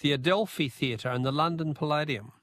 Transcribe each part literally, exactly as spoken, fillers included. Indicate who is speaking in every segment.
Speaker 1: the Adelphi Theatre and the London Palladium?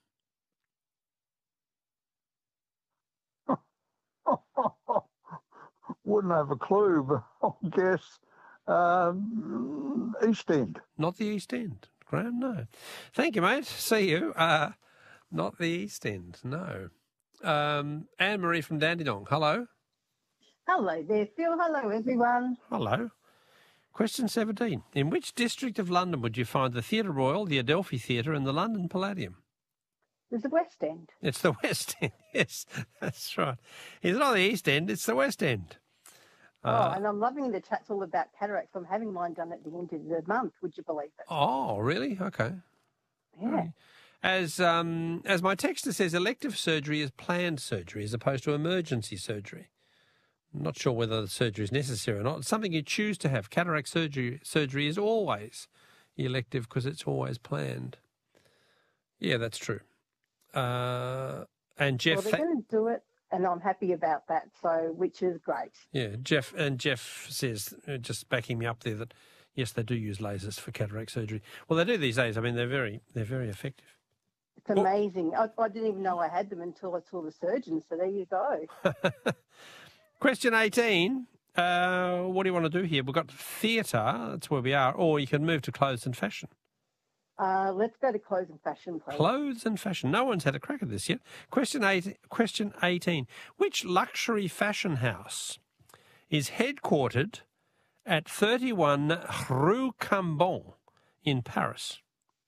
Speaker 2: Wouldn't have a clue, but I guess um, East End.
Speaker 1: Not the East End, Graham, no. Thank you, mate. See you. Uh, not the East End, no. Um, Anne-Marie from Dandenong, hello.
Speaker 3: Hello there, Phil. Hello, everyone.
Speaker 1: Hello. Question seventeen. In which district of London would you find the Theatre Royal, the Adelphi Theatre and the London Palladium?
Speaker 3: There's the West End.
Speaker 1: It's the West End, yes, that's right. It's not the East End, it's the West End. Uh,
Speaker 3: oh, and I'm loving the chats all about cataracts. I'm having mine done at the end of the month, would you believe it?
Speaker 1: Oh, really? Okay.
Speaker 3: Yeah.
Speaker 1: As um, as my texter says, elective surgery is planned surgery as opposed to emergency surgery. I'm not sure whether the surgery is necessary or not. It's something you choose to have. Cataract surgery surgery is always elective because it's always planned. Yeah, that's true. Uh, and Jeff...
Speaker 3: Well, they're going to do it, and I'm happy about that, so which is great.
Speaker 1: Yeah, Jeff and Jeff says, uh, just backing me up there, that yes, they do use lasers for cataract surgery. Well, they do these days. I mean, they're very, they're very effective.
Speaker 3: It's amazing. I, I didn't even know I had them until I saw the surgeon. So there you go.
Speaker 1: Question eighteen. Uh, what do you want to do here? We've got theatre. That's where we are. Or you can move to clothes and fashion.
Speaker 3: Uh, let's go to clothes and fashion, please.
Speaker 1: Clothes and fashion. No one's had a crack at this yet. Question eight. Question eighteen. Which luxury fashion house is headquartered at thirty-one Rue Cambon in Paris?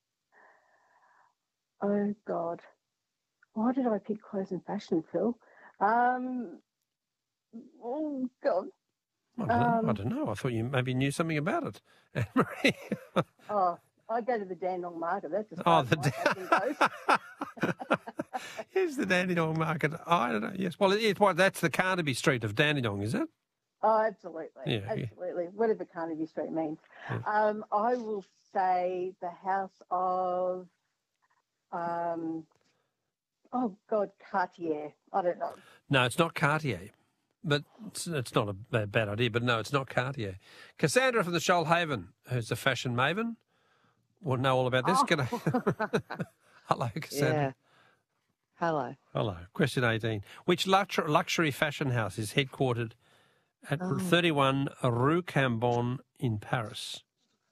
Speaker 3: Oh, God. Why did I pick clothes and fashion, Phil? Um, oh, God.
Speaker 1: I don't, know.
Speaker 3: Um,
Speaker 1: I don't know. I thought you maybe knew something about it, Anne-Marie.
Speaker 3: oh, I go to the Dandenong Market. That's as
Speaker 1: Oh,
Speaker 3: far
Speaker 1: the
Speaker 3: as my fashion goes.
Speaker 1: Here's the Dandenong Market. I don't know. Yes. Well, it, what, that's the Carnaby Street of Dandenong, is it?
Speaker 3: Oh, absolutely.
Speaker 1: Yeah,
Speaker 3: absolutely. Yeah. Whatever Carnaby Street means.
Speaker 1: Yeah.
Speaker 3: Um, I will say the house of, um, oh, God, Cartier. I don't know.
Speaker 1: No, it's not Cartier. But it's, it's not a bad, bad idea. But no, it's not Cartier. Cassandra from the Shoalhaven, who's a fashion maven, will know all about this.
Speaker 3: Oh.
Speaker 1: G'day. Hello, Cassandra.
Speaker 4: Yeah. Hello.
Speaker 1: Hello. Question eighteen. Which luxury, luxury fashion house is headquartered at
Speaker 4: Oh.
Speaker 1: thirty-one Rue Cambon in Paris?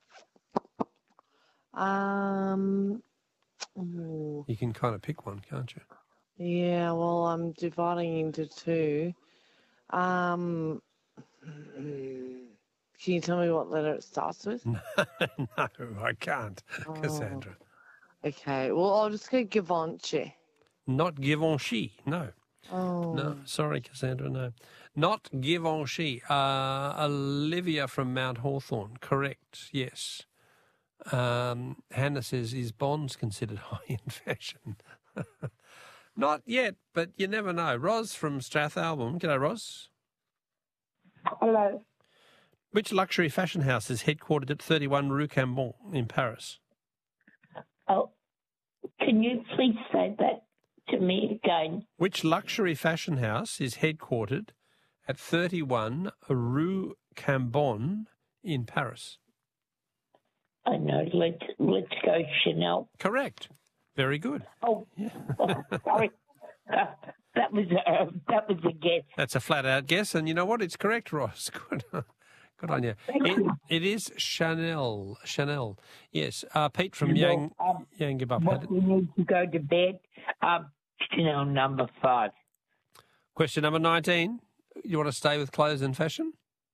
Speaker 4: Um. ooh,
Speaker 1: You can kind of pick one, can't you?
Speaker 4: Yeah. Well, I'm dividing into two. Um. Can you tell me what letter it starts with?
Speaker 1: No, I can't, Cassandra.
Speaker 4: Oh, okay. Well, I'll just go Givenchy.
Speaker 1: Not Givenchy, no.
Speaker 4: Oh.
Speaker 1: No, sorry, Cassandra, no. Not Givenchy. Uh, Olivia from Mount Hawthorn, correct, yes. Um, Hannah says, is Bonds considered high-end fashion? Not yet, but you never know. Ros from Strathalbyn. G'day, Ros.
Speaker 5: Hello.
Speaker 1: Which luxury fashion house is headquartered at thirty-one Rue Cambon in Paris?
Speaker 5: Oh, can you please say that to me again?
Speaker 1: Which luxury fashion house is headquartered at thirty-one Rue Cambon in Paris?
Speaker 5: I know. Let's let's go Chanel.
Speaker 1: Correct. Very good.
Speaker 5: Oh,
Speaker 1: Yeah.
Speaker 5: sorry. Uh, that was a that was a guess.
Speaker 1: That's a flat-out guess, and you know what? It's correct, Ross. Good. Good on you. It, it is Chanel. Chanel. Yes. Uh, Pete from Yang,
Speaker 5: Well, um,
Speaker 1: Yang Give Up.
Speaker 5: What
Speaker 1: Had
Speaker 5: we need to go to bed. Um, Chanel number five.
Speaker 1: Question number nineteen. You want to stay with clothes and fashion?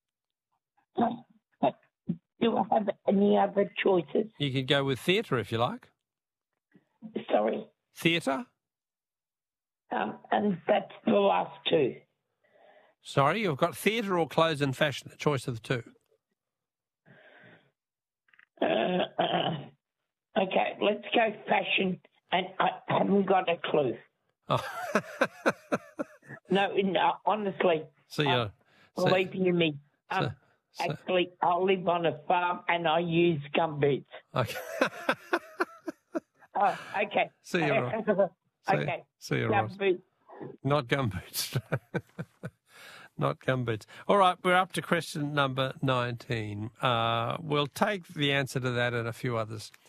Speaker 5: Do I have any other choices?
Speaker 1: You could go with theatre if you like.
Speaker 5: Sorry.
Speaker 1: Theatre?
Speaker 5: Um, and that's the last two.
Speaker 1: Sorry, you've got theatre or clothes and fashion, the choice of the two.
Speaker 5: Uh, uh, okay, let's go fashion, and I haven't got a clue.
Speaker 1: Oh.
Speaker 5: No, no, honestly,
Speaker 1: so you
Speaker 5: uh,
Speaker 1: so,
Speaker 5: believe you me. Um,
Speaker 1: so, so,
Speaker 5: actually, I live on a farm and I use gumboots.
Speaker 1: okay.
Speaker 5: Oh, okay.
Speaker 1: So you're right. So,
Speaker 5: okay.
Speaker 1: so you're right.
Speaker 5: Gumboots.
Speaker 1: Not gumboots. Not gumboots. All right, we're up to question number nineteen. Uh, we'll take the answer to that and a few others